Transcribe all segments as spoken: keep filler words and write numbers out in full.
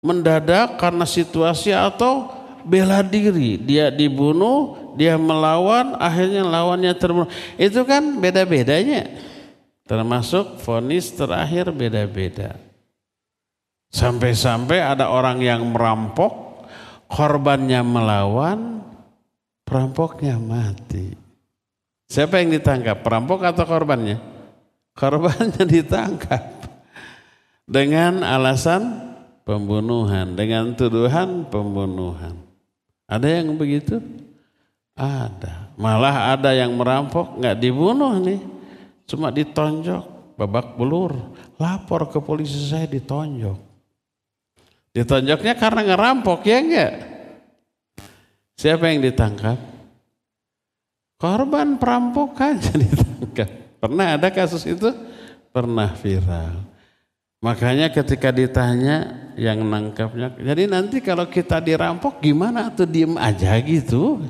mendadak karena situasi atau bela diri. Dia dibunuh, dia melawan, akhirnya lawannya terbunuh. Itu kan beda-bedanya. Termasuk vonis terakhir beda-beda. Sampai-sampai ada orang yang merampok, korbannya melawan, perampoknya mati. Siapa yang ditangkap? Perampok atau korbannya? Korbannya ditangkap. Dengan alasan pembunuhan, dengan tuduhan pembunuhan. Ada yang begitu? Ada. Malah ada yang merampok nggak dibunuh nih, cuma ditonjok, babak belur. Lapor ke polisi, saya ditonjok. Ditonjoknya karena ngerampok, ya enggak? Siapa yang ditangkap? Korban perampokan ditangkap. Pernah ada kasus itu? Pernah viral. Makanya ketika ditanya yang nangkapnya, jadi nanti kalau kita dirampok gimana tuh, diem aja gitu?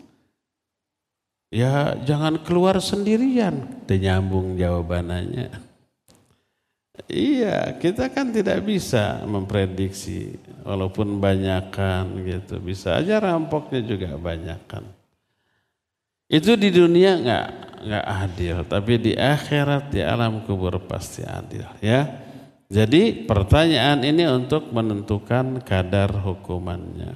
Ya jangan keluar sendirian. Nyambung jawabannya. Iya, kita kan tidak bisa memprediksi, walaupun banyakan gitu. Bisa aja rampoknya juga banyakan. Itu di dunia nggak nggak adil, tapi di akhirat, di alam kubur pasti adil, ya. Jadi pertanyaan ini untuk menentukan kadar hukumannya.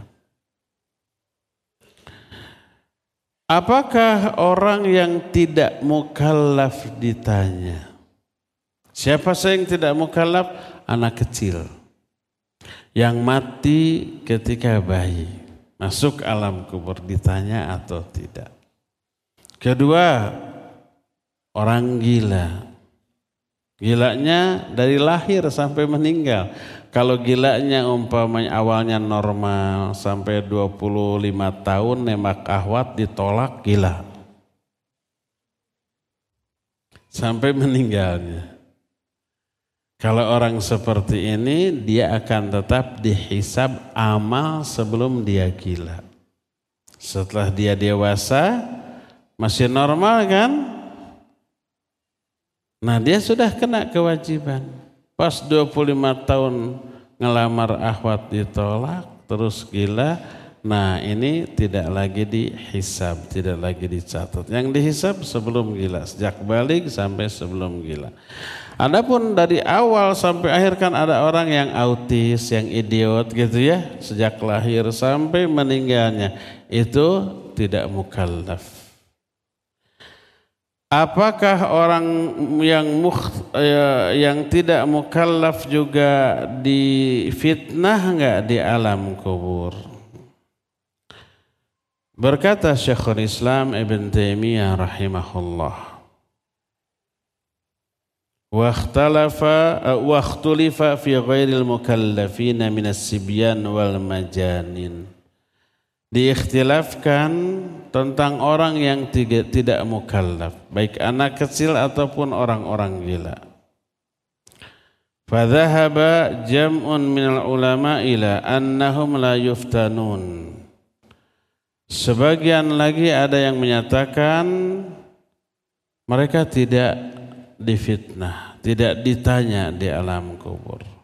Apakah orang yang tidak mukallaf ditanya? Siapa saja yang tidak mukallaf? Anak kecil yang mati ketika bayi, masuk alam kubur, ditanya atau tidak? Kedua, orang gila. Gilanya dari lahir sampai meninggal. Kalau gilanya umpamanya awalnya normal sampai dua puluh lima tahun nembak ahwat ditolak, gila. Sampai meninggalnya. Kalau orang seperti ini dia akan tetap dihisab amal sebelum dia gila. Setelah dia dewasa masih normal kan? Nah dia sudah kena kewajiban. Pas dua puluh lima tahun ngelamar akhwat ditolak, terus gila. Nah ini tidak lagi dihisab, tidak lagi dicatat. Yang dihisab sebelum gila, sejak balik sampai sebelum gila. Adapun dari awal sampai akhir kan ada orang yang autis, yang idiot gitu ya. Sejak lahir sampai meninggalnya, itu tidak mukallaf. Apakah orang yang mukh, yang tidak mukallaf juga difitnah enggak di alam kubur? Berkata Syekhul Islam Ibn Taimiyah rahimahullah, wa ikhtalafa wa ikhtulifa fi ghairil mukallafin min as-sibyan wal majanin. Diikhtilafkan tentang orang yang tidak, tidak mukallaf, baik anak kecil ataupun orang-orang gila. Fadhahaba jam'un minal ulama ila annahum la yuftanun. Sebagian lagi ada yang menyatakan mereka tidak difitnah, tidak ditanya di alam kubur.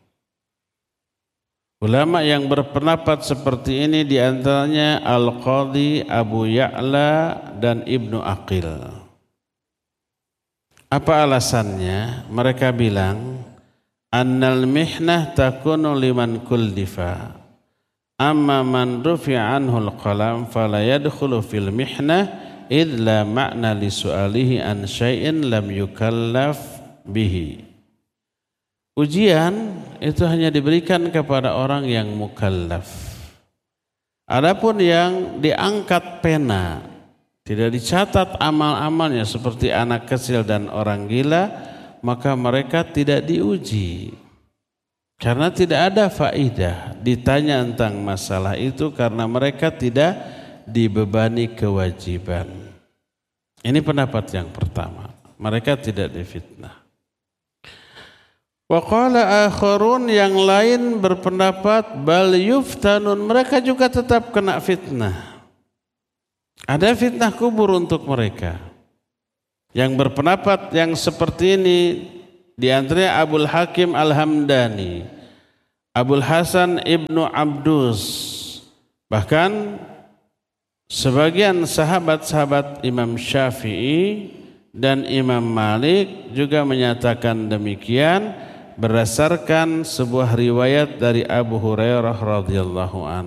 Ulama yang berpendapat seperti ini diantaranya Al-Qadhi Abu Ya'la dan Ibnu Aqil. Apa alasannya? Mereka bilang annal mihnah takunu liman kullifa, amma man rufi'a anhu al-qalam fala yadkhulu fil mihnah idh la ma'na li su'alihi an syai'in lam yukallaf bihi. Ujian itu hanya diberikan kepada orang yang mukallaf. Adapun yang diangkat pena, tidak dicatat amal-amalnya seperti anak kecil dan orang gila, maka mereka tidak diuji. Karena tidak ada faidah ditanya tentang masalah itu karena mereka tidak dibebani kewajiban. Ini pendapat yang pertama. Mereka tidak difitnah. Wa qala akharun, yang lain berpendapat bal yuftanun, mereka juga tetap kena fitnah. Ada fitnah kubur untuk mereka. Yang berpendapat yang seperti ini di antaranya Abul Hakim Al-Hamdani, Abul Hasan Ibnu Abdus, bahkan sebagian sahabat-sahabat Imam Syafi'i dan Imam Malik juga menyatakan demikian berdasarkan sebuah riwayat dari Abu Hurairah radhiyallahu an.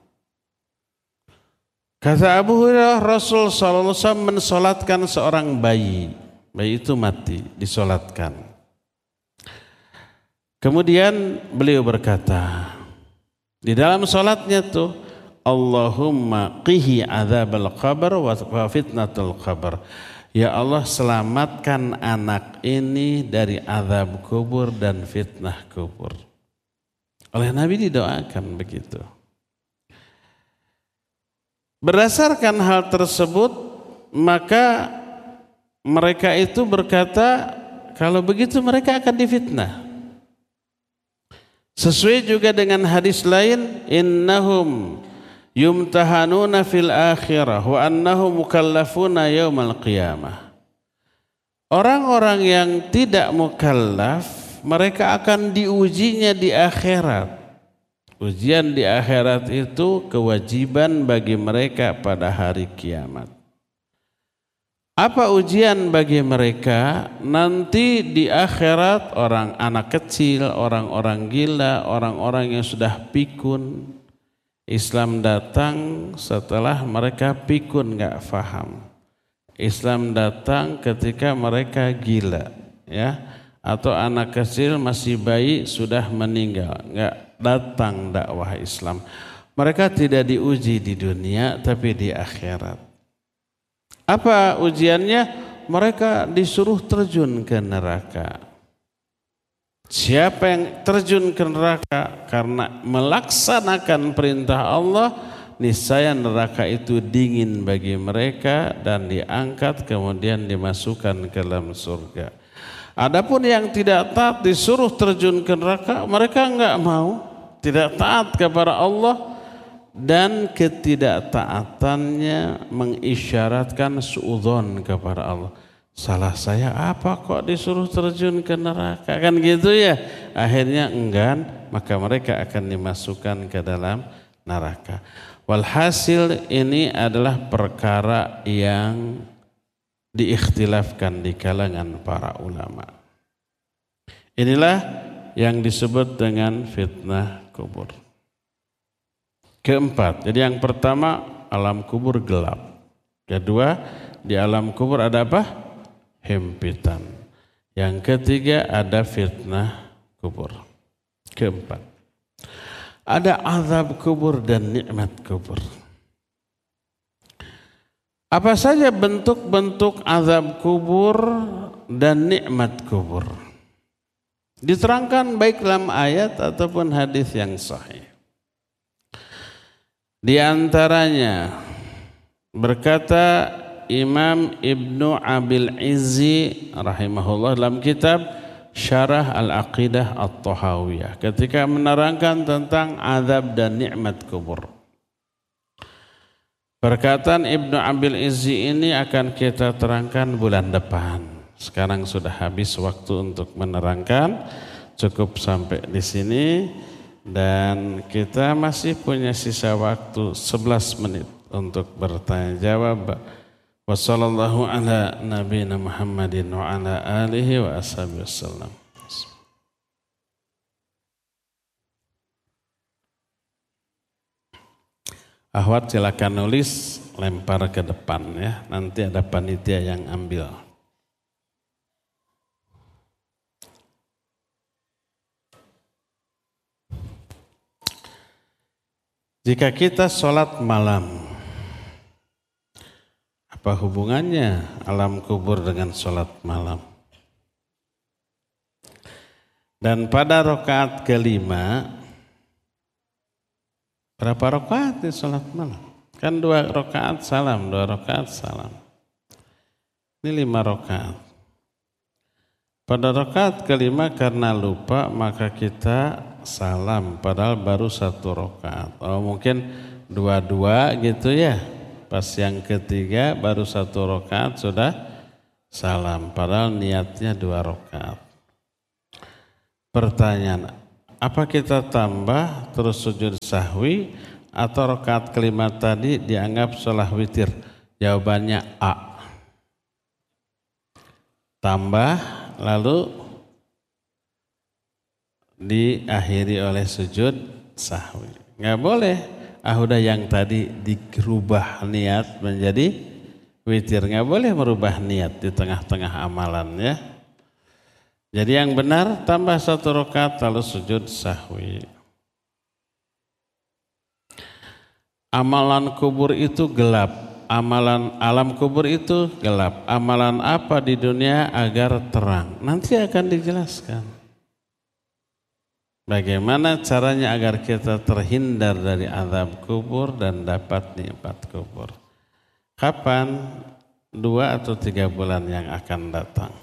Kata Abu Hurairah, Rasul sallallahu alaihi wasallam mensolatkan seorang bayi. Bayi itu mati, disolatkan. Kemudian beliau berkata, di dalam solatnya tuh, Allahumma qihi adzabal qabr wa fitnatul qabr. Ya Allah, selamatkan anak ini dari azab kubur dan fitnah kubur. Oleh Nabi didoakan begitu. Berdasarkan hal tersebut, maka mereka itu berkata, kalau begitu mereka akan difitnah. Sesuai juga dengan hadis lain, innahum yumtahanuna fil akhirah wa annahum mukallafuna yaumal qiyamah. Orang-orang yang tidak mukallaf, mereka akan diujinya di akhirat. Ujian di akhirat itu kewajiban bagi mereka pada hari kiamat. Apa ujian bagi mereka? Nanti di akhirat orang anak kecil, orang-orang gila, orang-orang yang sudah pikun, Islam datang setelah mereka pikun, nggak faham. Islam datang ketika mereka gila, ya, atau anak kecil masih bayi sudah meninggal, nggak datang dakwah Islam. Mereka tidak diuji di dunia, tapi di akhirat. Apa ujiannya? Mereka disuruh terjun ke neraka. Siapa yang terjun ke neraka karena melaksanakan perintah Allah, niscaya neraka itu dingin bagi mereka dan diangkat kemudian dimasukkan ke dalam surga. Adapun yang tidak taat disuruh terjun ke neraka, mereka enggak mau, tidak taat kepada Allah, dan ketidaktaatannya mengisyaratkan suudzon kepada Allah. Salah saya apa kok disuruh terjun ke neraka, kan gitu ya. Akhirnya enggan, maka mereka akan dimasukkan ke dalam neraka. Walhasil ini adalah perkara yang diikhtilafkan di kalangan para ulama. Inilah yang disebut dengan fitnah kubur. Keempat, jadi yang pertama alam kubur gelap. Kedua, di alam kubur ada apa? Hempitan. Yang ketiga ada fitnah kubur. Keempat, ada azab kubur dan nikmat kubur. Apa saja bentuk-bentuk azab kubur dan nikmat kubur? Diterangkan baik dalam ayat ataupun hadis yang sahih. Di antaranya berkata Imam Ibnu Abil Izzi rahimahullah dalam kitab Syarah Al-Aqidah At-Tahawiyah ketika menerangkan tentang azab dan nikmat kubur. Perkataan Ibnu Abil Izzi ini akan kita terangkan bulan depan. Sekarang sudah habis waktu untuk menerangkan, cukup sampai di sini. Dan kita masih punya sisa waktu sebelas menit untuk bertanya jawab. Wassallallahu ala nabiyina Muhammadin wa ala alihi wa ashabihi wasallam. Ahwat silakan nulis, lempar ke depan ya. Nanti ada panitia yang ambil. Jika kita sholat malam, apa hubungannya alam kubur dengan sholat malam? Dan pada rakaat kelima, berapa rakaat di sholat malam? Kan dua rakaat salam, dua rakaat salam. Ini lima rakaat. Pada rakaat kelima karena lupa maka kita salam padahal baru satu rakaat. Oh mungkin dua-dua gitu ya. Pas yang ketiga baru satu rakaat sudah salam padahal niatnya dua rakaat. Pertanyaan, Apa kita tambah terus sujud sahwi atau rakaat kelima tadi dianggap sholat witir? Jawabannya A. Tambah lalu diakhiri oleh sujud sahwi. Nggak boleh, ah udah yang tadi dirubah niat menjadi witir. Nggak boleh merubah niat di tengah-tengah amalan ya. Jadi yang benar tambah satu rakaat lalu sujud sahwi. Amalan kubur itu gelap. Amalan alam kubur itu gelap. Amalan apa di dunia agar terang? Nanti akan dijelaskan. Bagaimana caranya agar kita terhindar dari azab kubur dan dapat nikmat kubur? Kapan? Dua atau tiga bulan yang akan datang.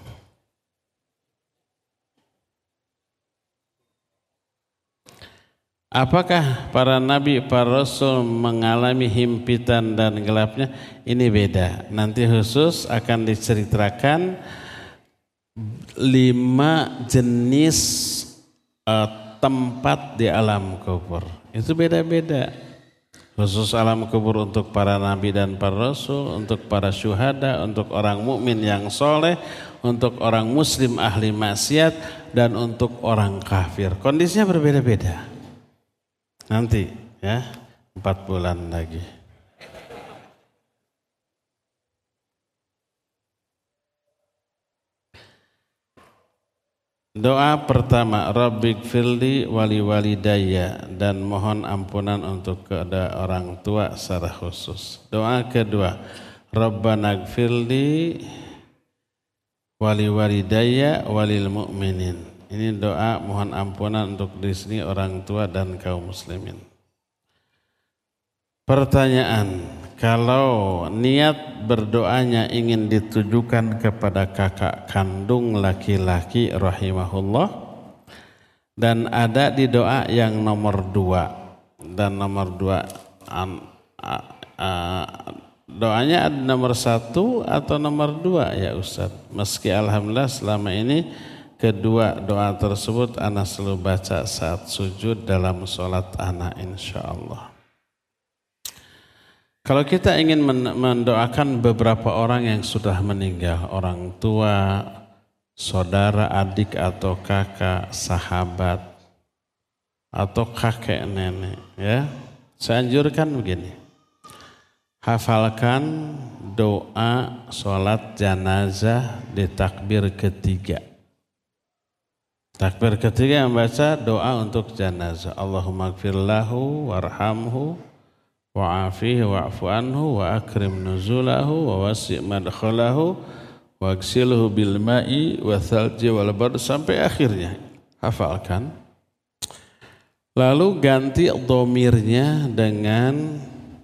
Apakah para nabi, para rasul mengalami himpitan dan gelapnya? Ini beda. Nanti khusus akan diceritakan lima jenis uh, tempat di alam kubur. Itu beda-beda. Khusus alam kubur untuk para nabi dan para rasul, untuk para syuhada, untuk orang mukmin yang soleh, untuk orang muslim ahli maksiat, dan untuk orang kafir. Kondisinya berbeda-beda. Nanti ya, empat bulan lagi. Doa pertama, Rabbighfirli wali walidayya, dan mohon ampunan untuk kedua orang tua secara khusus. Doa kedua, Rabbanaghfirli wali walidayya walil mu'minin. Ini doa mohon ampunan untuk diri sendiri, orang tua dan kaum muslimin. Pertanyaan, kalau niat berdoanya ingin ditujukan kepada kakak kandung laki-laki rahimahullah, dan ada di doa yang nomor dua, dan nomor dua um, uh, uh, doanya ada nomor satu atau nomor dua ya Ustaz? Meski alhamdulillah selama ini kedua doa tersebut ana selalu baca saat sujud dalam sholat ana insyaallah. Kalau kita ingin mendoakan beberapa orang yang sudah meninggal, orang tua, saudara, adik atau kakak, sahabat, atau kakek nenek, ya, saya anjurkan begini. Hafalkan doa sholat jenazah di takbir ketiga. Takbir ketiga yang baca doa untuk jenazah. Allahumma gfir lahu warhamhu wa'afihi wa'fu anhu wa akrim nuzulahu wa wasi' madkhalahu wa gsilhu bil ma'i wa thalji wal bard sampai akhirnya. Hafalkan. Lalu ganti domirnya dengan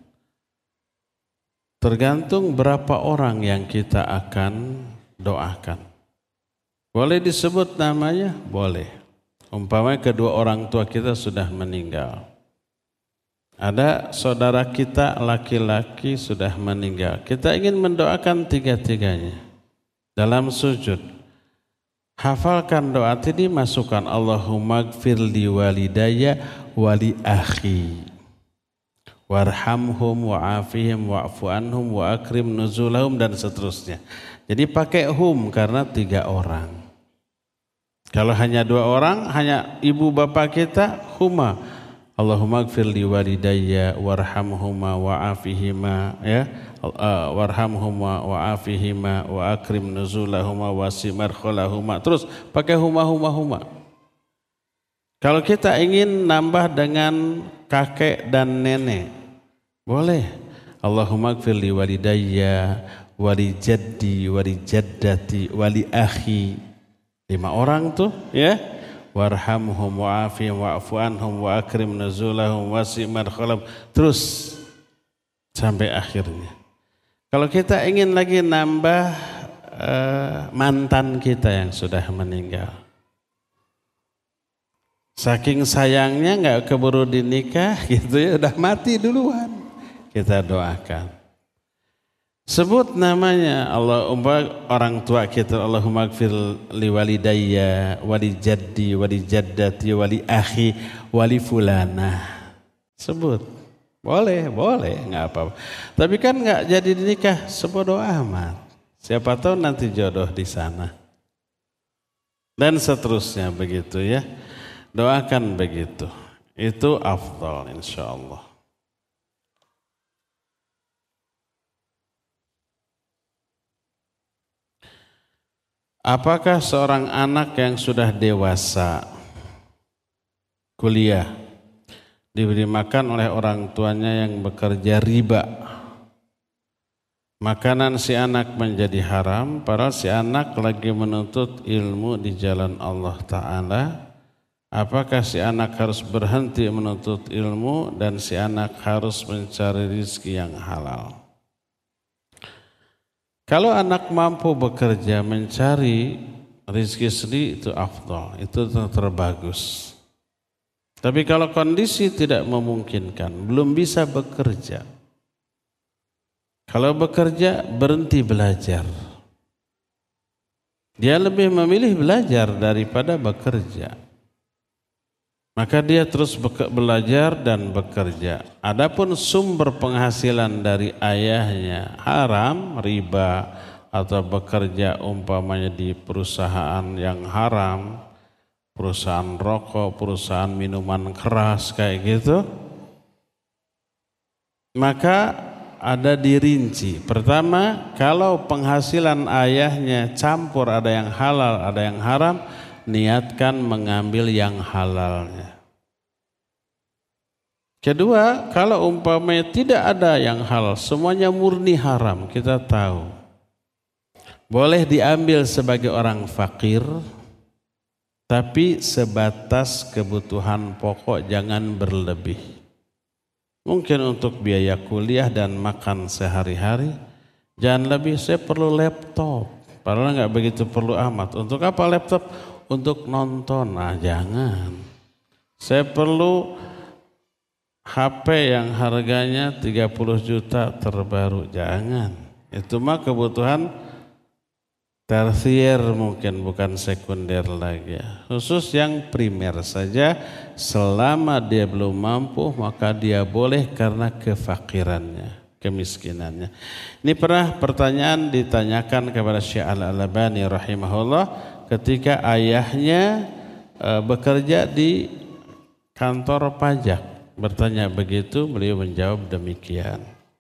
tergantung berapa orang yang kita akan doakan. Boleh disebut namanya? Boleh. Umpamanya kedua orang tua kita sudah meninggal. Ada saudara kita laki-laki sudah meninggal. Kita ingin mendoakan tiga-tiganya dalam sujud. Hafalkan doa ini, masukkan Allahumma gfir li walidayya wali akhi warhamhum wa'afihim wa'fu anhum wa akrim nuzulahum dan seterusnya. Jadi pakai hum karena tiga orang. Kalau hanya dua orang, hanya ibu bapak kita, huma. Allahumma gfir li walidayya warhamhuma wa'afihima, ya, uh, warhamhuma wa'afihima wa akrim nuzulahuma wasi' markhalahuma. Terus pakai huma huma huma. Kalau kita ingin nambah dengan kakek dan nenek, boleh. Allahumma gfir li walidayya wali jaddi wali jaddati wali akhi. Lima orang tuh ya. Warhamhum wa'afihim wa'fu anhum wa akrim nuzulahum wasi' madkhalahum. Terus sampai akhirnya. Kalau kita ingin lagi nambah uh, mantan kita yang sudah meninggal, saking sayangnya nggak keburu dinikah gitu ya, udah mati duluan, kita doakan. Sebut namanya Allah, orang tua kita, Allahumma gfir li walidayya wali jaddi wali jaddati wali akhi wali fulana. Sebut. Boleh, boleh, enggak apa-apa. Tapi kan enggak jadi nikah sebodoh amat. Siapa tahu nanti jodoh di sana. Dan seterusnya begitu ya. Doakan begitu. Itu afdal insyaallah. Apakah seorang anak yang sudah dewasa kuliah diberi makan oleh orang tuanya yang bekerja riba, makanan si anak menjadi haram padahal si anak lagi menuntut ilmu di jalan Allah Ta'ala? Apakah si anak harus berhenti menuntut ilmu dan si anak harus mencari rezeki yang halal? Kalau anak mampu bekerja mencari rezeki sendiri itu afdal, itu terbagus. Tapi kalau kondisi tidak memungkinkan, belum bisa bekerja. Kalau bekerja berhenti belajar. Dia lebih memilih belajar daripada bekerja. Maka dia terus belajar dan bekerja. Adapun sumber penghasilan dari ayahnya haram, riba, atau bekerja umpamanya di perusahaan yang haram, perusahaan rokok, perusahaan minuman keras kayak gitu, maka ada dirinci. Pertama, kalau penghasilan ayahnya campur, ada yang halal, ada yang haram, niatkan mengambil yang halalnya. Kedua, kalau umpamanya tidak ada yang halal, semuanya murni haram, kita tahu. Boleh diambil sebagai orang fakir, tapi sebatas kebutuhan pokok, jangan berlebih. Mungkin untuk biaya kuliah dan makan sehari-hari, jangan lebih. Saya perlu laptop, padahal nggak begitu perlu amat. Untuk apa laptop? Untuk nonton, nah jangan. Saya perlu H P yang harganya tiga puluh juta terbaru, jangan. Itu mah kebutuhan tersier mungkin, bukan sekunder lagi. Khusus yang primer saja, selama dia belum mampu maka dia boleh karena kefakirannya, kemiskinannya. Ini pernah pertanyaan ditanyakan kepada Syekh Al-Albani rahimahullah ketika ayahnya e, bekerja di kantor pajak. Bertanya begitu, beliau menjawab demikian.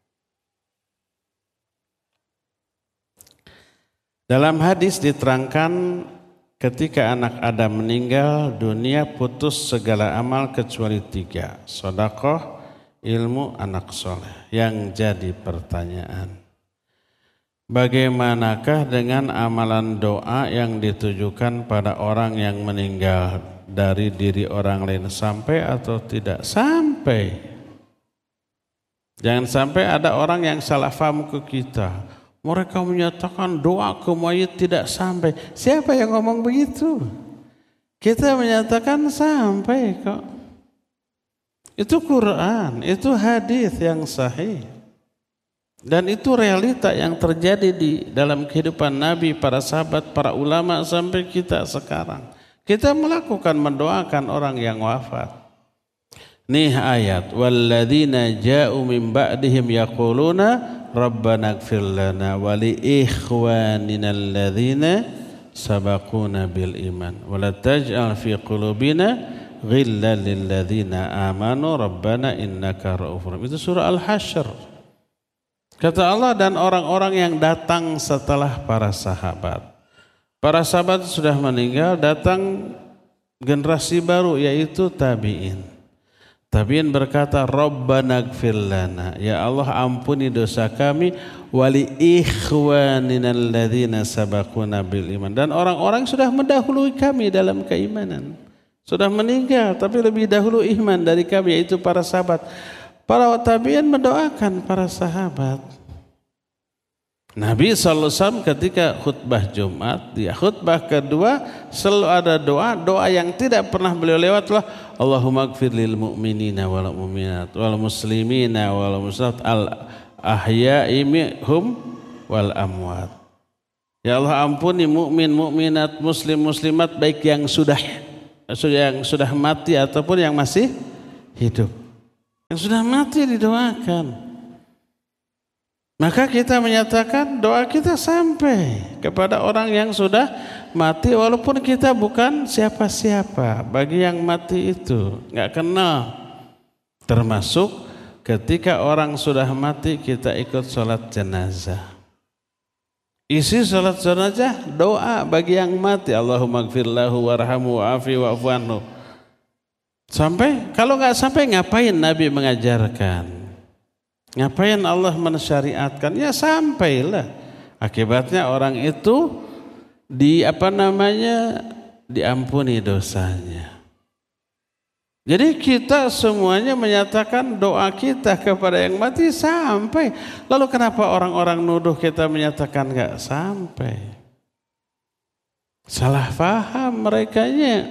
Dalam hadis diterangkan ketika anak Adam meninggal dunia, putus segala amal kecuali tiga: sedekah, ilmu, anak soleh. Yang jadi pertanyaan, bagaimanakah dengan amalan doa yang ditujukan pada orang yang meninggal dari diri orang lain, sampai atau tidak? Sampai. Jangan sampai ada orang yang salah paham ke kita. Mereka menyatakan doa ke mayit tidak sampai. Siapa yang ngomong begitu? Kita menyatakan sampai kok. Itu Quran, itu hadis yang sahih. Dan itu realita yang terjadi di dalam kehidupan Nabi, para sahabat, para ulama sampai kita sekarang. Kita melakukan mendoakan orang yang wafat. Nih ayat, walladzina ja'u min ba'dihim yaquluna Rabbana ighfir lana wa li ikhwanina alladzina sabaquna bil iman wa la taj'al fi qulubina ghillan lil ladzina amanu rabbana innaka ra'ufur rahim. Itu surah Al-Hasyr. Kata Allah, dan orang-orang yang datang setelah para sahabat. Para sahabat sudah meninggal, datang generasi baru yaitu tabi'in. Tabi'in berkata, Rabbana ighfir lana, ya Allah ampuni dosa kami, wali ikhwanina alladzina sabaquna bil iman, dan orang-orang sudah mendahului kami dalam keimanan. Sudah meninggal tapi lebih dahulu iman dari kami, yaitu para sahabat. Para tabi'in mendoakan para sahabat. Nabi shallallahu alaihi wasallam ketika khutbah Jumat, dia khutbah kedua selalu ada doa, doa yang tidak pernah beliau lewatlah, Allahumma ighfir lil mu'minina wal mu'minat wal muslimina wal muslimat al ahya'i minhum wal amwat. Ya Allah, ampuni mukmin mukminat, muslim muslimat, baik yang sudah yang sudah mati ataupun yang masih hidup. Yang sudah mati didoakan. Maka kita menyatakan doa kita sampai kepada orang yang sudah mati, walaupun kita bukan siapa-siapa. Bagi yang mati itu nggak kenal. Termasuk ketika orang sudah mati kita ikut sholat jenazah. Isi sholat jenazah doa bagi yang mati. Allahumma gfirlahu warhamu wa'afi wa'fu anhu. Sampai, kalau nggak sampai ngapain Nabi mengajarkan? Ngapain Allah mensyariatkan? Ya sampailah. Akibatnya orang itu di apa namanya diampuni dosanya. Jadi kita semuanya menyatakan doa kita kepada yang mati sampai. Lalu kenapa orang-orang nuduh kita menyatakan nggak sampai? Salah paham merekanya.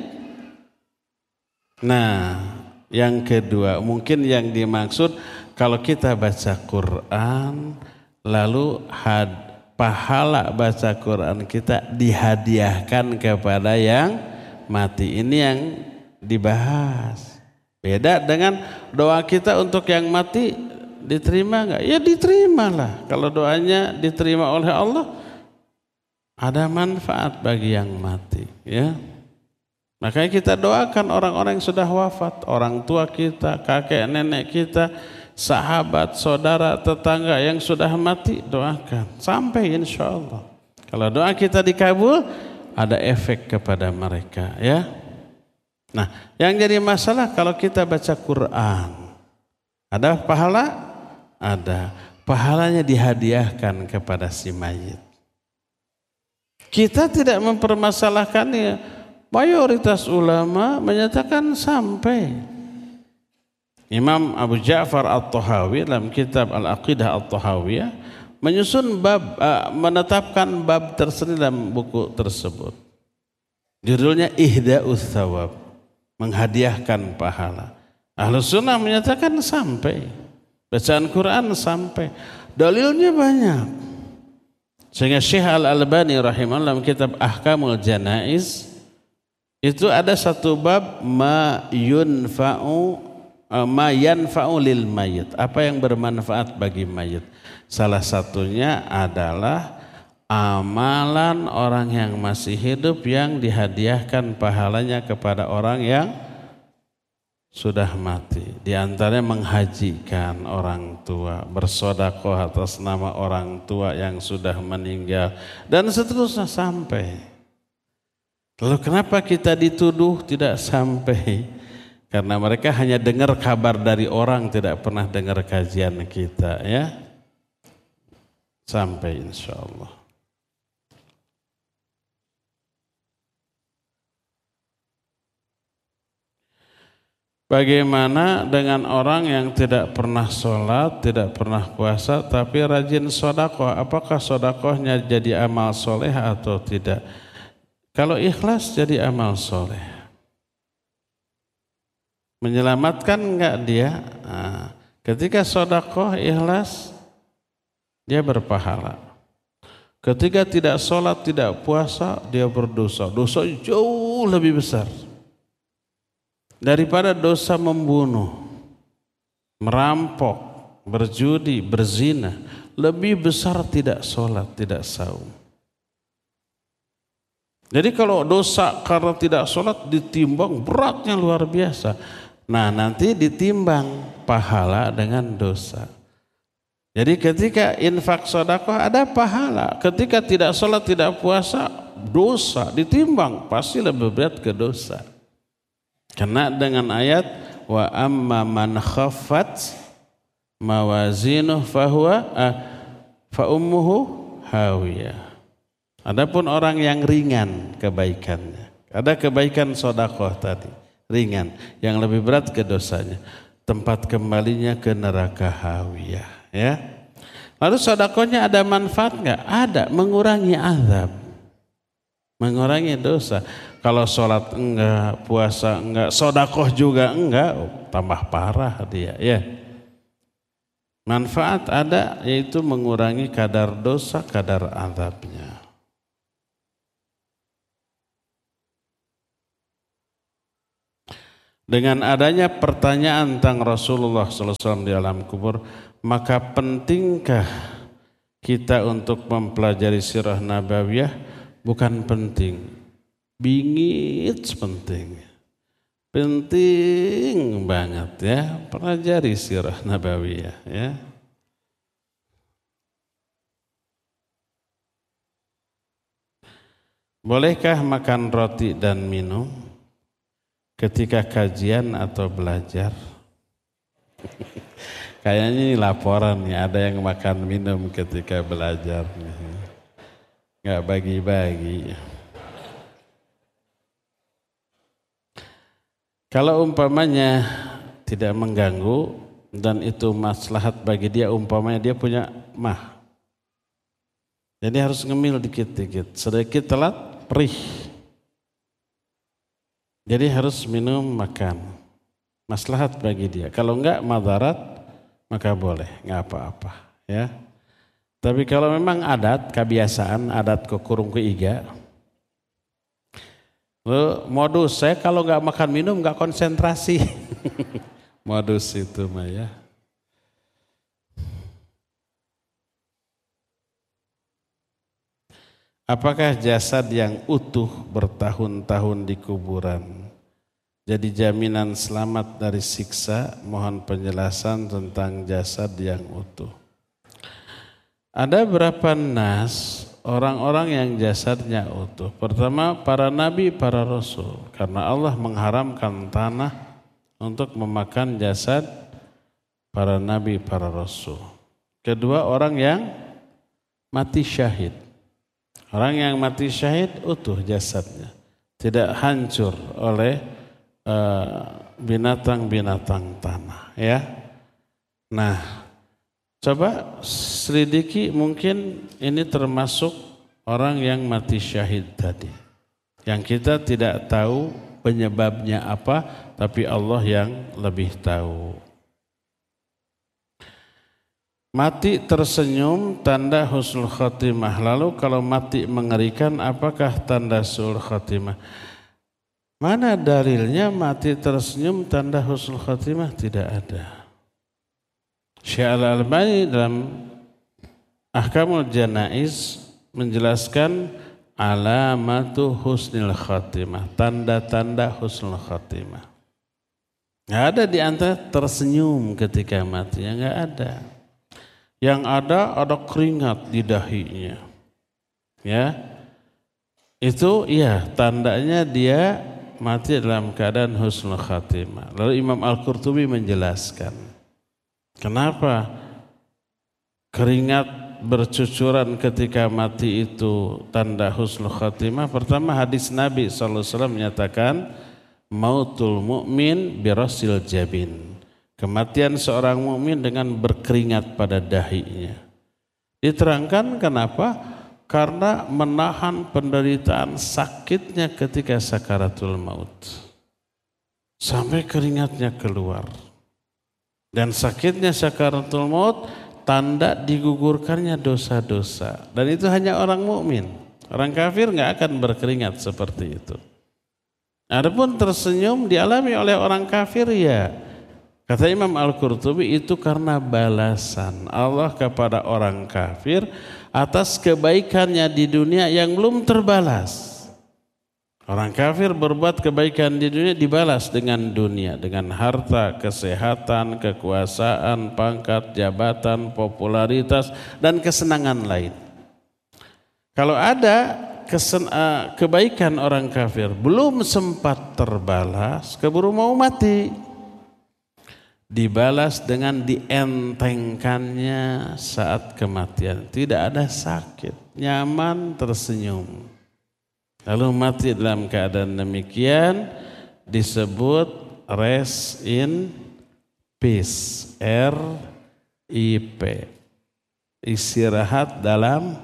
Nah, yang kedua mungkin yang dimaksud kalau kita baca Quran lalu had, pahala baca Quran kita dihadiahkan kepada yang mati. Ini yang dibahas. Beda dengan doa kita untuk yang mati diterima enggak? Ya diterimalah. Kalau doanya diterima oleh Allah ada manfaat bagi yang mati, ya. Makanya kita doakan orang-orang yang sudah wafat, orang tua kita, kakek nenek kita, sahabat, saudara, tetangga yang sudah mati, doakan sampai insya Allah. Kalau doa kita dikabul ada efek kepada mereka, ya. Nah, yang jadi masalah kalau kita baca Quran, ada pahala? Ada. Pahalanya dihadiahkan kepada si mayit. Kita tidak mempermasalahkannya. Mayoritas ulama menyatakan sampai. Imam Abu Ja'far At-Tahawi dalam kitab Al-Aqidah At-Tahawiyah menyusun bab, uh, menetapkan bab tersendiri dalam buku tersebut. Judulnya Ihda'us Thawab. Menghadiahkan pahala. Ahlus Sunnah menyatakan sampai. Bacaan Quran sampai. Dalilnya banyak. Sehingga Syekh Al-Albani rahimahullah dalam kitab Ahkamul Janaiz itu ada satu bab ma yunfa'u ma yanfa'u lil mayit. Apa yang bermanfaat bagi mayit? Salah satunya adalah amalan orang yang masih hidup yang dihadiahkan pahalanya kepada orang yang sudah mati. Di antaranya menghajikan orang tua, bersedekah atas nama orang tua yang sudah meninggal, dan seterusnya sampai. Lalu kenapa kita dituduh tidak sampai? Karena mereka hanya dengar kabar dari orang, tidak pernah dengar kajian kita, ya. Sampai insya Allah. Bagaimana dengan orang yang tidak pernah sholat, tidak pernah puasa, tapi rajin sodakoh? Apakah sodakohnya jadi amal soleh atau tidak? Kalau ikhlas jadi amal soleh. Menyelamatkan enggak dia? Nah, ketika sodakoh ikhlas, dia berpahala. Ketika tidak sholat, tidak puasa, dia berdosa. Dosa jauh lebih besar daripada dosa membunuh, merampok, berjudi, berzina. Lebih besar tidak sholat, tidak saum. Jadi kalau dosa karena tidak sholat ditimbang beratnya luar biasa. Nah nanti ditimbang pahala dengan dosa. Jadi ketika infak sedekah ada pahala. Ketika tidak sholat, tidak puasa, dosa ditimbang pasti lebih berat ke dosa. Kena dengan ayat wa amma man khaffat mawazinuh fahuwa ah, fa ummuhu hawiyah. Adapun orang yang ringan kebaikannya, ada kebaikan sedekah tadi ringan, yang lebih berat ke dosanya, tempat kembalinya ke neraka hawiyah, ya. Lalu sedekahnya ada manfaat enggak? Ada, mengurangi azab, mengurangi dosa. Kalau sholat enggak, puasa enggak, sedekah juga enggak, oh, tambah parah dia, ya. Manfaat ada, yaitu mengurangi kadar dosa, kadar azabnya. Dengan adanya pertanyaan tentang Rasulullah shallallahu alaihi wasallam di alam kubur, maka pentingkah kita untuk mempelajari sirah nabawiyah? Bukan penting, bingit penting. Penting banget ya, pelajari sirah nabawiyah ya. Bolehkah makan roti dan minum ketika kajian atau belajar? Kayaknya ini laporan ya, ada yang makan minum ketika belajar. Nggak bagi-bagi. Kalau umpamanya tidak mengganggu dan itu maslahat bagi dia, umpamanya dia punya mah. Jadi harus ngemil dikit-dikit, sedikit telat, perih. Jadi harus minum, makan. Maslahat bagi dia. Kalau enggak madarat, maka boleh, enggak apa-apa. Ya. Tapi kalau memang adat, kebiasaan, adat kekurung keiga, lo modus, saya kalau enggak makan minum enggak konsentrasi. Modus itu mah ya. Apakah jasad yang utuh bertahun-tahun di kuburan jadi jaminan selamat dari siksa? Mohon penjelasan tentang jasad yang utuh. Ada berapa nas orang-orang yang jasadnya utuh? Pertama, para nabi, para rasul. Karena Allah mengharamkan tanah untuk memakan jasad para nabi, para rasul. Kedua, orang yang mati syahid. Orang yang mati syahid utuh jasadnya, tidak hancur oleh uh, binatang-binatang tanah. Ya, nah, coba selidiki, mungkin ini termasuk orang yang mati syahid tadi, yang kita tidak tahu penyebabnya apa, tapi Allah yang lebih tahu. Mati tersenyum tanda husnul khotimah. Lalu kalau mati mengerikan, apakah tanda husnul khotimah? Mana dalilnya mati tersenyum tanda husnul khotimah? Tidak ada. Syekh Al-Albani dalam Ahkamul Janaiz menjelaskan alamatu husnul khotimah, tanda-tanda husnul khotimah. Nggak ada di antara tersenyum ketika mati, ya nggak ada. Yang ada ada keringat di dahinya, ya itu ya tandanya dia mati dalam keadaan husnul khatimah. Lalu Imam Al-Qurtubi menjelaskan kenapa keringat bercucuran ketika mati itu tanda husnul khatimah. Pertama, hadis Nabi shallallahu alaihi wasallam menyatakan mautul mu'min birasil jabin. Kematian seorang mukmin dengan berkeringat pada dahinya. Diterangkan kenapa? Karena menahan penderitaan sakitnya ketika sakaratul maut. Sampai keringatnya keluar. Dan sakitnya sakaratul maut tanda digugurkannya dosa-dosa. Dan itu hanya orang mukmin. Orang kafir nggak akan berkeringat seperti itu. Adapun tersenyum dialami oleh orang kafir ya. Kata Imam Al-Qurtubi itu karena balasan Allah kepada orang kafir atas kebaikannya di dunia yang belum terbalas. Orang kafir berbuat kebaikan di dunia dibalas dengan dunia, dengan harta, kesehatan, kekuasaan, pangkat, jabatan, popularitas, dan kesenangan lain. Kalau ada kesen, uh, kebaikan orang kafir belum sempat terbalas, keburu mau mati. Dibalas dengan dientengkannya saat kematian. Tidak ada sakit, nyaman, tersenyum. Lalu mati dalam keadaan demikian disebut rest in peace, R I P, istirahat dalam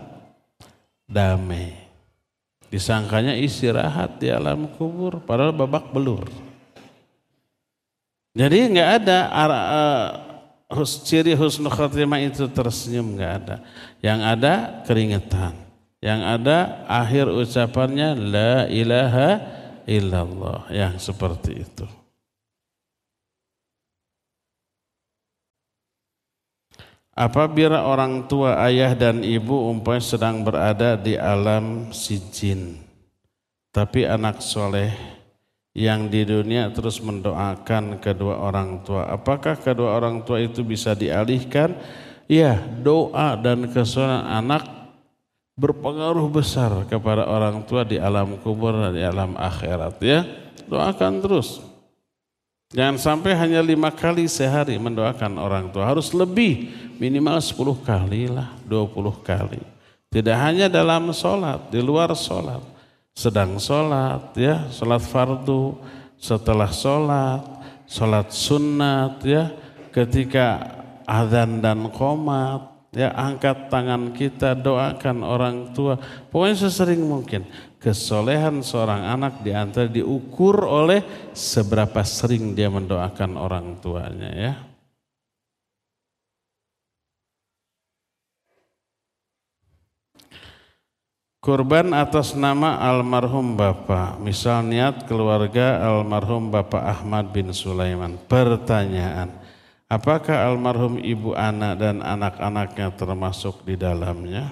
damai. Disangkanya istirahat di alam kubur, padahal babak belur. Jadi enggak ada uh, hus, ciri husnul khotimah itu tersenyum nggak ada. Yang ada keringetan. Yang ada akhir ucapannya la ilaha illallah, yang seperti itu. Apabila orang tua, ayah dan ibu umpamanya sedang berada di alam sijin, tapi anak soleh yang di dunia terus mendoakan kedua orang tua, apakah kedua orang tua itu bisa dialihkan? Ya, doa dan kesolehan anak berpengaruh besar kepada orang tua di alam kubur dan di alam akhirat, ya. Doakan terus. Jangan sampai hanya lima kali sehari mendoakan orang tua, harus lebih, minimal sepuluh kali lah, dua puluh kali. Tidak hanya dalam sholat, di luar sholat, sedang sholat, ya, sholat fardu, setelah sholat, sholat sunat, ya, ketika azan dan qomat, ya, angkat tangan kita, doakan orang tua. Pokoknya sesering mungkin. Kesolehan seorang anak diantara diukur oleh seberapa sering dia mendoakan orang tuanya, ya. Kurban atas nama almarhum bapak, misal niat keluarga almarhum Bapak Ahmad bin Sulaiman. Pertanyaan, apakah almarhum ibu anak dan anak-anaknya termasuk di dalamnya?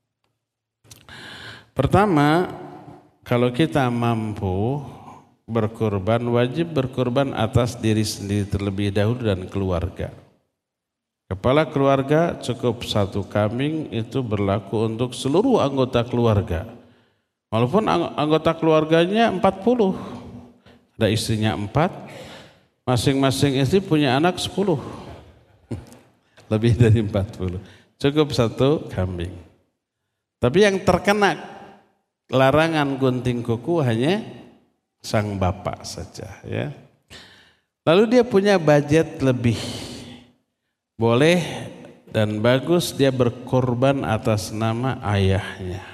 Pertama, kalau kita mampu berkurban, wajib berkurban atas diri sendiri terlebih dahulu dan keluarga. Kepala keluarga cukup satu kambing, itu berlaku untuk seluruh anggota keluarga. Walaupun anggota keluarganya empat puluh, ada istrinya empat, masing-masing istri punya anak sepuluh, lebih dari empat puluh, cukup satu kambing. Tapi yang terkena larangan gunting kuku hanya sang bapak saja, ya. Lalu dia punya budget lebih, boleh dan bagus dia berkorban atas nama ayahnya.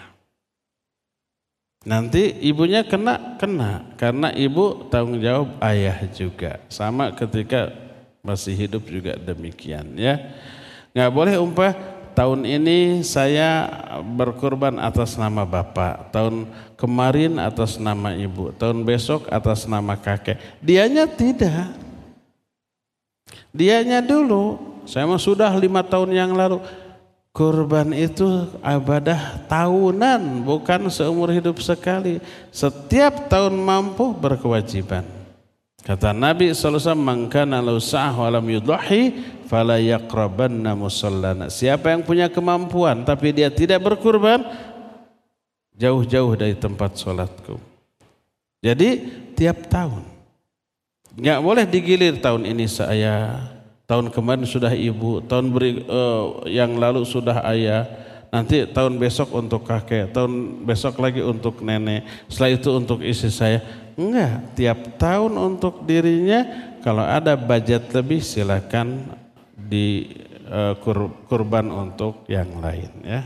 Nanti ibunya kena, kena karena ibu tanggung jawab ayah juga. Sama ketika masih hidup juga demikian, ya. Nggak boleh umpah tahun ini saya berkorban atas nama bapak, tahun kemarin atas nama ibu, tahun besok atas nama kakek. Dianya tidak. Dianya dulu, saya mah sudah lima tahun yang lalu. Kurban itu ibadah tahunan, bukan seumur hidup sekali. Setiap tahun mampu berkewajiban. Kata Nabi shallallahu alaihi wasallam, "Man kana lahu sa'ah wa lam yudhi fala yaqrabanna musallana." Siapa yang punya kemampuan tapi dia tidak berkurban, jauh-jauh dari tempat sholatku. Jadi tiap tahun, nggak boleh digilir, tahun ini saya, tahun kemarin sudah ibu, tahun beri, uh, yang lalu sudah ayah, nanti tahun besok untuk kakek, tahun besok lagi untuk nenek, setelah itu untuk istri saya. Enggak, tiap tahun untuk dirinya. Kalau ada budget lebih silakan di uh, kur, kurban untuk yang lain, ya.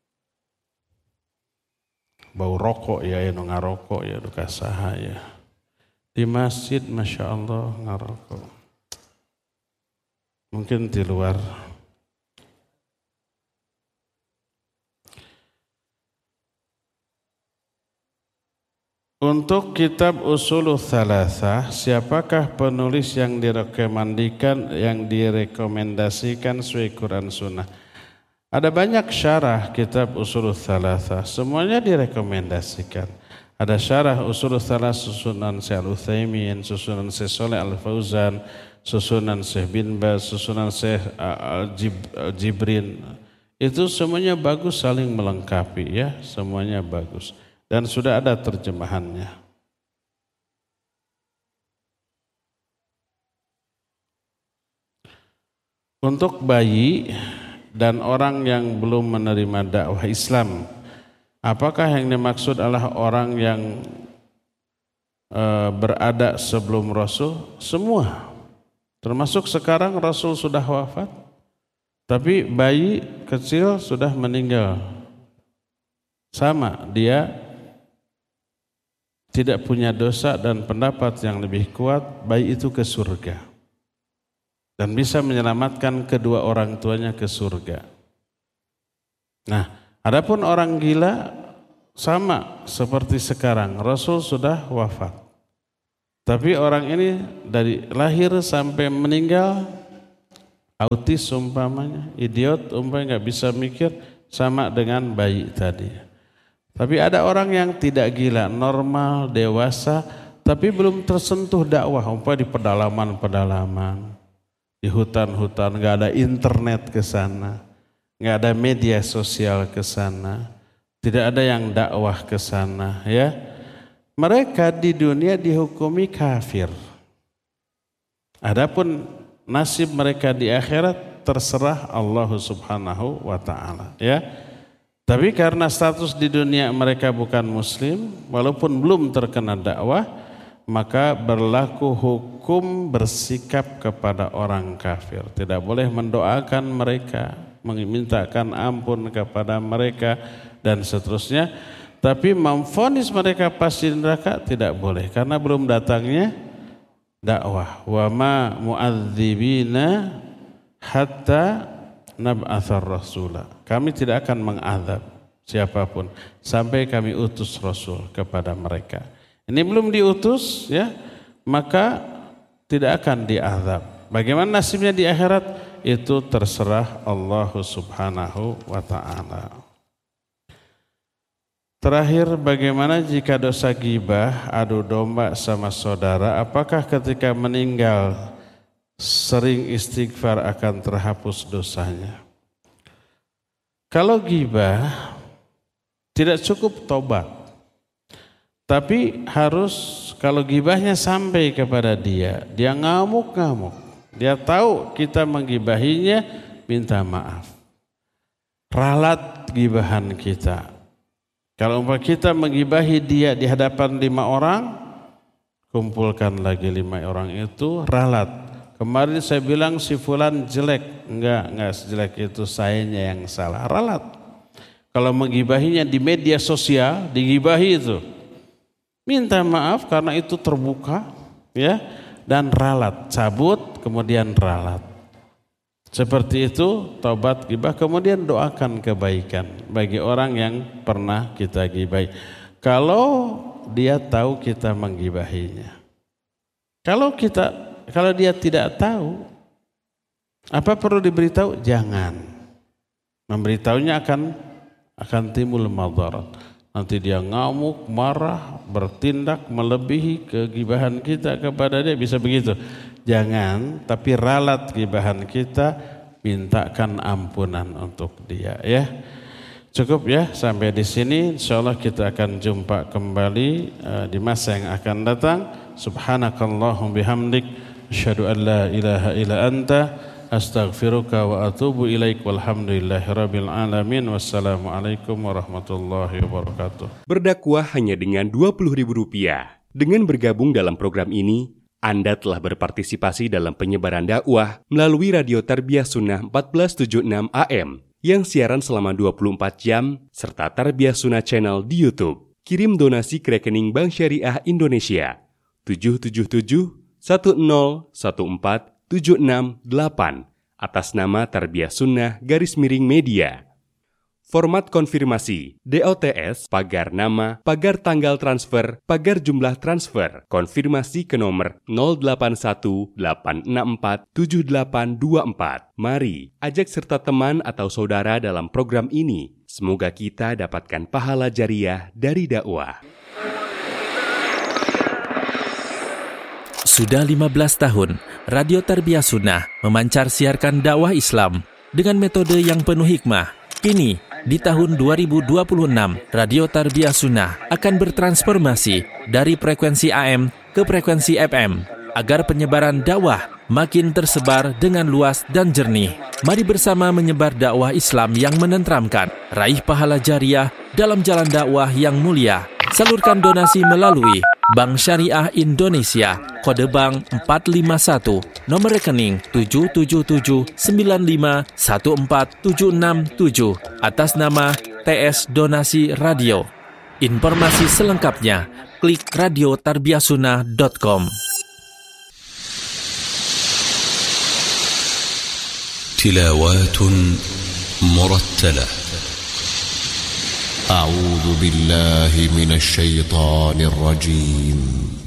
Bau rokok ya, ya ngarokok ya, duka saha ya. Di masjid masya Allah ngarokok. Mungkin di luar. Untuk kitab Ushulul Tsalatsah, siapakah penulis yang direkomendasikan, yang direkomendasikan sesuai Quran Sunnah? Ada banyak syarah kitab Ushulul Tsalatsah, semuanya direkomendasikan. Ada syarah Ushulul Tsalatsah susunan Syekh Al-Utsaimin, susunan Syekh Shalih Al-Fauzan, susunan Syekh bin Baz, susunan Syekh Jibrin. Itu semuanya bagus, saling melengkapi, ya, semuanya bagus. Dan sudah ada terjemahannya. Untuk bayi dan orang yang belum menerima dakwah Islam, apakah yang dimaksud adalah orang yang e, berada sebelum Rasul? Semua. Termasuk sekarang Rasul sudah wafat, tapi bayi kecil sudah meninggal. Sama, dia tidak punya dosa, dan pendapat yang lebih kuat bayi itu ke surga. dan bisa menyelamatkan kedua orang tuanya ke surga. Nah, adapun orang gila sama seperti sekarang, Rasul sudah wafat. Tapi orang ini dari lahir sampai meninggal autis umpamanya, idiot umpamanya, nggak bisa mikir, sama dengan bayi tadi. Tapi ada orang yang tidak gila, normal, dewasa, tapi belum tersentuh dakwah, umpamanya di pedalaman-pedalaman, di hutan-hutan, nggak ada internet ke sana, nggak ada media sosial ke sana, tidak ada yang dakwah ke sana, ya. Mereka di dunia dihukumi kafir. Adapun nasib mereka di akhirat terserah Allah Subhanahu wa taala, ya. Tapi karena status di dunia mereka bukan muslim, walaupun belum terkena dakwah, maka berlaku hukum bersikap kepada orang kafir. Tidak boleh mendoakan mereka, memintakan ampun kepada mereka dan seterusnya. Tapi memvonis mereka pasti neraka tidak boleh karena belum datangnya dakwah. Wa ma mu'adzibina hatta nab'atsar rasula. Kami tidak akan mengazab siapapun sampai kami utus rasul kepada mereka. Ini belum diutus, ya, maka tidak akan diazab. Bagaimana nasibnya di akhirat itu terserah Allah Subhanahu wa taala. Terakhir, bagaimana jika dosa ghibah, adu domba sama saudara, apakah ketika meninggal sering istighfar akan terhapus dosanya? Kalau ghibah tidak cukup tobat, tapi harus kalau ghibahnya sampai kepada dia, dia ngamuk-ngamuk, dia tahu kita menggibahinya, minta maaf, ralat gibahan kita. Kalau umpama kita menggibahi dia di hadapan lima orang, kumpulkan lagi lima orang itu, ralat. Kemarin saya bilang si fulan jelek, enggak, enggak sejelek itu, sayanya yang salah, ralat. Kalau menggibahinya di media sosial, digibahi itu, minta maaf karena itu terbuka, ya, dan ralat, cabut kemudian ralat. Seperti itu taubat ghibah, kemudian doakan kebaikan bagi orang yang pernah kita gibahi. Kalau dia tahu kita menggibahinya. Kalau kita kalau dia tidak tahu, apa perlu diberitahu? Jangan. Memberitahunya akan akan timbul madarat. Nanti dia ngamuk, marah, bertindak melebihi kegibahan kita kepada dia, bisa begitu. Jangan, tapi ralat gibahan kita, mintakan ampunan untuk dia, ya. Cukup ya sampai di sini. Insyaallah kita akan jumpa kembali uh, di masa yang akan datang. Subhanakallahumma bihamdik, asyhadu an la ilaha illa anta, astaghfiruka wa atubu ilaik, walhamdulillahirabbil alamin. Wassalamualaikum warahmatullahi wabarakatuh. Berdakwah hanya dengan dua puluh ribu rupiah. Dengan bergabung dalam program ini, Anda telah berpartisipasi dalam penyebaran dakwah melalui Radio Tarbiyah Sunnah empat belas tujuh puluh enam A M yang siaran selama dua puluh empat jam serta Tarbiyah Sunnah Channel di YouTube. Kirim donasi ke rekening Bank Syariah Indonesia tujuh tujuh tujuh satu nol satu empat tujuh enam delapan atas nama Tarbiyah Sunnah garis miring media. Format konfirmasi D O T S, pagar nama, pagar tanggal transfer, pagar jumlah transfer, konfirmasi ke nomor nol delapan satu delapan enam empat tujuh delapan dua empat. Mari ajak serta teman atau saudara dalam program ini. Semoga kita dapatkan pahala jariah dari dakwah. Sudah lima belas tahun, Radio Tarbiyah Sunnah memancar siarkan dakwah Islam dengan metode yang penuh hikmah. Kini, di tahun dua ribu dua puluh enam, Radio Tarbiyah Sunnah akan bertransformasi dari frekuensi A M ke frekuensi F M agar penyebaran dakwah makin tersebar dengan luas dan jernih. Mari bersama menyebar dakwah Islam yang menenteramkan, raih pahala jariah dalam jalan dakwah yang mulia. Salurkan donasi melalui Bank Syariah Indonesia, kode bank empat lima satu, nomor rekening tujuh tujuh tujuh sembilan lima satu empat tujuh enam tujuh, atas nama T S Donasi Radio. Informasi selengkapnya, klik radio tarbiyah sunnah dot com. تلاوات مرتلة. أعوذ بالله من الشيطان الرجيم.